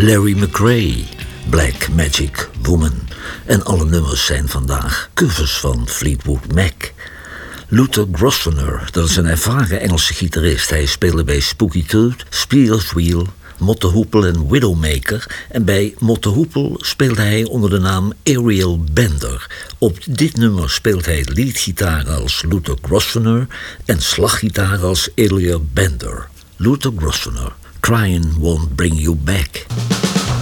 Larry McRae, Black Magic Woman. En alle nummers zijn vandaag covers van Fleetwood Mac. Luther Grosvenor, dat is een ervaren Engelse gitarist. Hij speelde bij Spooky Tooth, Spears Wheel, Motte Hoople en Widowmaker. En bij Motte Hoople speelde hij onder de naam Ariel Bender. Op dit nummer speelt hij leadgitaar als Luther Grosvenor en slaggitaar als Ariel Bender. Luther Grosvenor, Crying Won't Bring You Back.